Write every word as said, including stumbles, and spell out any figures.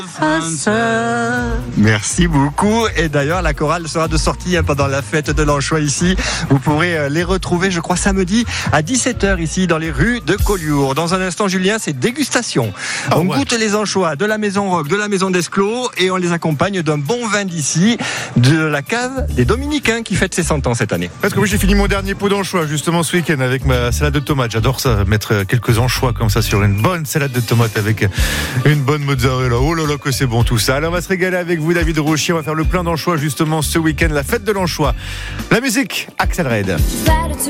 Merci beaucoup. Et d'ailleurs, la chorale sera de sortie pendant la fête de l'Anchois ici. Vous pourrez les retrouver, je crois, samedi à dix-sept heures ici dans les rues de Collioure. Dans un instant, Julien, c'est dégustation. Oh, on ouais. goûte les anchois de la Maison Rock, de la Maison d'Esclos et on les accompagne d'un bon vin d'ici, de la cave des Dominicains qui fête ses cent ans cette année. Parce que moi, j'ai fini mon dernier pot d'anchois justement ce week-end avec ma salade de tomates. J'adore ça, mettre quelques anchois comme ça sur une bonne salade de tomates avec une bonne mozzarella. Oh là là que c'est bon tout ça. Alors on va se régaler avec vous, David Rochier. On va faire le plein d'anchois justement ce week-end, la fête de l'anchois. La musique, Axel Red.